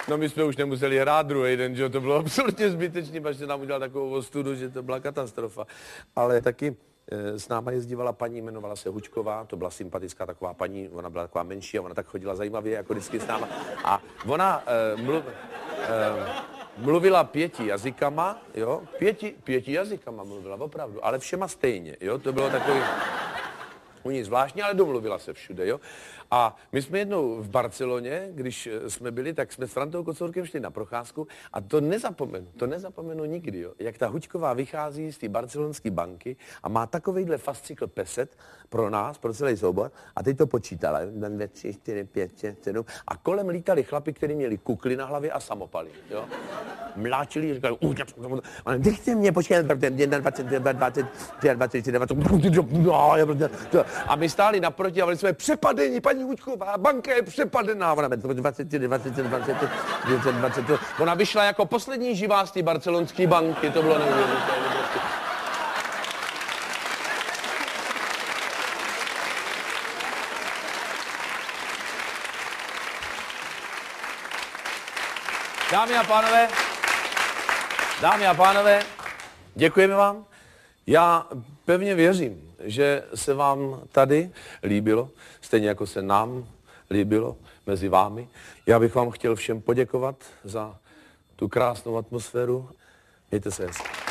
No my jsme už nemuseli hrát druhý den, že to bylo absolutně zbytečný, až se nám udělal takovou ostudu, že to byla katastrofa. Ale taky s náma jezdívala paní, jmenovala se Hučková, to byla sympatická taková paní, ona byla taková menší a ona tak chodila zajímavě, jako vždycky s náma. A ona mluvila 5 jazykama, jo, 5 jazykama mluvila, opravdu, ale všema stejně, jo, to bylo takový u ní zvláštní, ale domluvila se všude, jo. A my jsme jednou v Barceloně, když jsme byli, tak jsme s Frantou Kocourkem šli na procházku a to nezapomenu nikdy, jo. Jak ta Hučková vychází z té barcelonské banky a má takovejhle fascikl peset pro nás, pro celý soubor a teď to počítala. 1, 2, 3, 4, 5, 6, 7 a kolem lítali chlapi, kteří měli kukly na hlavě a samopaly, jo. Mláčili, říkali, dechte mě, počkej, 21, 22, 23, 24, 25, a my stáli naproti a byli jsme přepadeni, paní Hučková, banka je přepadená. Ona 20. Ona vyšla jako poslední živá z té barcelonské banky, to bylo neuvěřitelné. Dámy a pánové, děkujeme vám. Já pevně věřím, že se vám tady líbilo, stejně jako se nám líbilo mezi vámi. Já bych vám chtěl všem poděkovat za tu krásnou atmosféru. Mějte se hezky.